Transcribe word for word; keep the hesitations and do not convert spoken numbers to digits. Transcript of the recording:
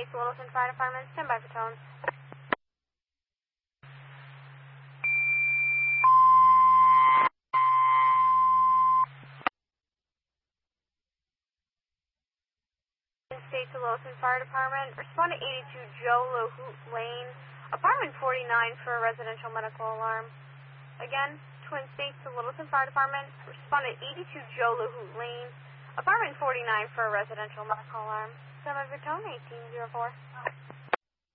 States Littleton Fire Department, stand by for tones. Twin States Littleton Fire Department, respond to eighty-two Joe LaHoot Lane, apartment forty-nine for a residential medical alarm. Again, Twin States Littleton Fire Department, respond to eighty-two Joe LaHoot Lane, apartment forty-nine for a residential medical alarm. Stand by for tone, eighteen oh four.